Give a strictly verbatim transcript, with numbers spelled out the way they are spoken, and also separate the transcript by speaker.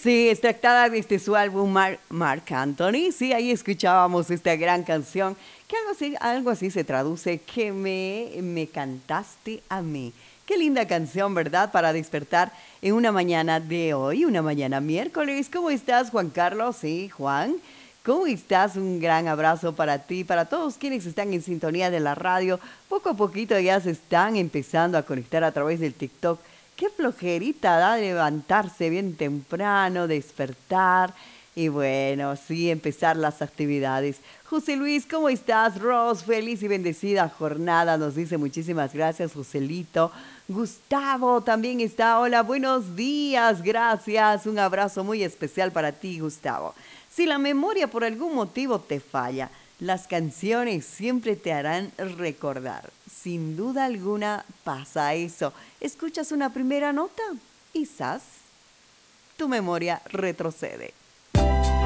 Speaker 1: Sí, extractada desde su álbum Mar- Marc Anthony. Sí, ahí escuchábamos esta gran canción, que algo así, algo así se traduce, que me, me cantaste a mí. Qué linda canción, ¿verdad? Para despertar en una mañana de hoy, una mañana miércoles. ¿Cómo estás, Juan Carlos? Sí, Juan. ¿Cómo estás? Un gran abrazo para ti, para todos quienes están en sintonía de la radio. Poco a poquito ya se están empezando a conectar a través del TikTok. Qué flojerita da levantarse bien temprano, despertar y bueno, sí, empezar las actividades. José Luis, ¿cómo estás? Ros, feliz y bendecida jornada, nos dice muchísimas gracias, Joselito. Gustavo también está, hola, buenos días, gracias. Un abrazo muy especial para ti, Gustavo. Si la memoria por algún motivo te falla, las canciones siempre te harán recordar. Sin duda alguna pasa eso. Escuchas una primera nota y ¡zas! Tu memoria retrocede.